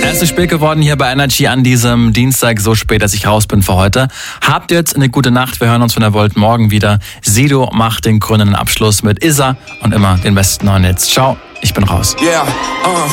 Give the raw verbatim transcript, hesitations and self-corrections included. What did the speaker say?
Es ist spät geworden hier bei Energy an diesem Dienstag, so spät, dass ich raus bin für heute. Habt jetzt eine gute Nacht, wir hören uns, wenn ihr wollt, morgen wieder. Sido macht den krönenden Abschluss mit Isa und immer den besten neuen Hits. Ciao, ich bin raus. Yeah, uh.